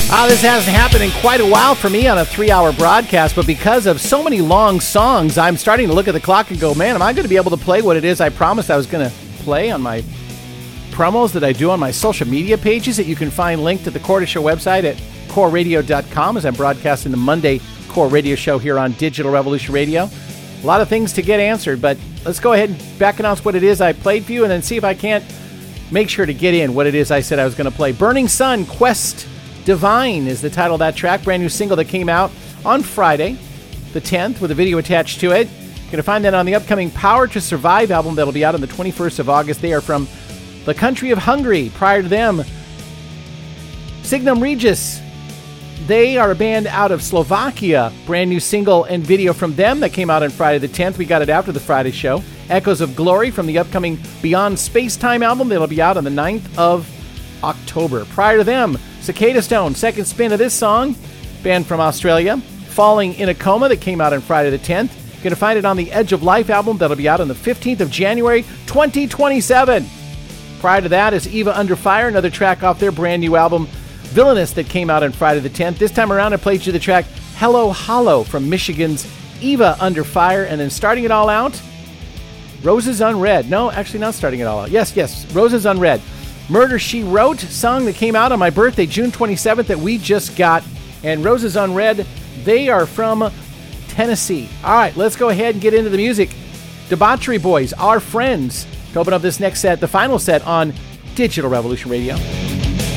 This hasn't happened in quite a while for me on a 3-hour broadcast, but because of so many long songs, I'm starting to look at the clock and go, man, am I going to be able to play what it is I promised I was going to play on my promos that I do on my social media pages that you can find linked at the Corda Show website at coreradio.com as I'm broadcasting the Monday Core Radio Show here on Digital Revolution Radio. A lot of things to get answered, but let's go ahead and back announce what it is I played for you and then see if I can't make sure to get in what it is I said I was going to play. Burning Sun, Quest Divine is the title of that track. Brand new single that came out on Friday, the 10th, with a video attached to it. You're going to find that on the upcoming Power to Survive album that'll be out on the 21st of August. They are from the country of Hungary. Prior to them, Signum Regis. They are a band out of Slovakia. Brand new single and video from them that came out on Friday the 10th. We got it after the Friday show. Echoes of Glory from the upcoming Beyond Space-Time album that'll be out on the 9th of October. Prior to them, Cicada Stone, second spin of this song, band from Australia. Falling in a Coma that came out on Friday the 10th. You're going to find it on the Edge of Life album that'll be out on the 15th of January, 2027. Prior to that is Eva Under Fire, another track off their brand new album, Villainous, that came out on Friday the 10th. This time around, I played you the track Hello Hollow from Michigan's Eva Under Fire. And then starting it all out, Roses Unread. No, actually not starting it all out. Yes, Roses Unread. Murder, She Wrote, song that came out on my birthday, June 27th, that we just got. And Roses Unread, they are from Tennessee. All right, let's go ahead and get into the music. Debauchery Boys, Our Friends, to open up this next set, the final set on Digital Revolution Radio.